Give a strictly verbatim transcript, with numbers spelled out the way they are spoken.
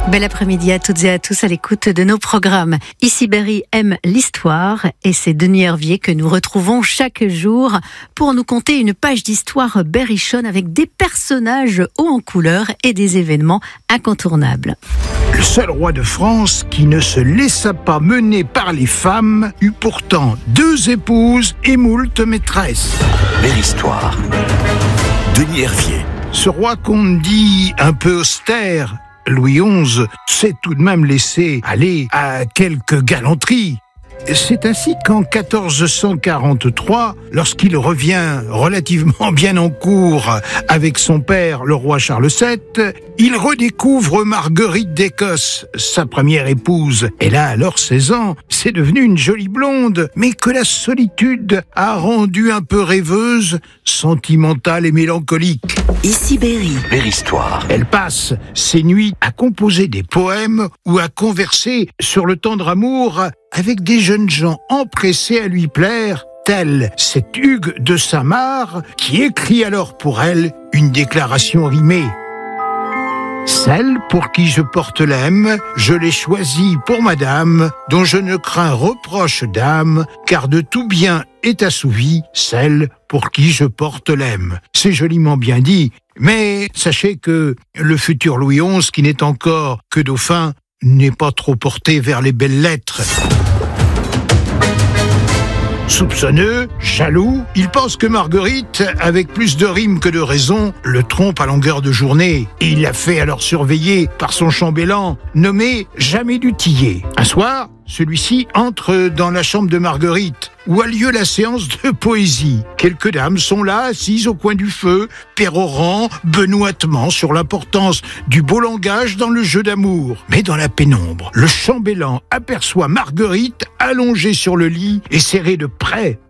Bel après-midi à toutes et à tous à l'écoute de nos programmes. Ici Berry aime l'histoire et c'est Denis Hervier que nous retrouvons chaque jour pour nous conter une page d'histoire berrichonne avec des personnages hauts en couleur et des événements incontournables. Le seul roi de France qui ne se laissa pas mener par les femmes eut pourtant deux épouses et moult maîtresses. Belle histoire. Denis Hervier. Ce roi qu'on dit un peu austère, Louis onze, s'est tout de même laissé aller à quelques galanteries. C'est ainsi qu'en quatorze cent quarante-trois, lorsqu'il revient relativement bien en cours avec son père, le roi Charles sept, il redécouvre Marguerite d'Écosse, sa première épouse. Elle a alors seize ans, c'est devenu une jolie blonde, mais que la solitude a rendue un peu rêveuse, sentimentale et mélancolique. Ici Berry. Belle histoire. Elle passe ses nuits à composer des poèmes ou à converser sur le tendre amour avec des jeunes gens empressés à lui plaire, tel cet Hugues de Saint-Marc qui écrit alors pour elle une déclaration rimée. Celle pour qui je porte l'aime, je l'ai choisie pour madame, dont je ne crains reproche d'âme, car de tout bien est assouvie celle pour qui je porte l'aime. C'est joliment bien dit, mais sachez que le futur Louis onze, qui n'est encore que dauphin, n'est pas trop porté vers les belles lettres. Soupçonneux, jaloux, il pense que Marguerite, avec plus de rime que de raison, le trompe à longueur de journée. Et il la fait alors surveiller par son chambellan, nommé Jamais du Tillet. Un soir, celui-ci entre dans la chambre de Marguerite, où a lieu la séance de poésie. Quelques dames sont là, assises au coin du feu, pérorant benoîtement sur l'importance du beau langage dans le jeu d'amour. Mais dans la pénombre, le chambellan aperçoit Marguerite allongée sur le lit et serrée de près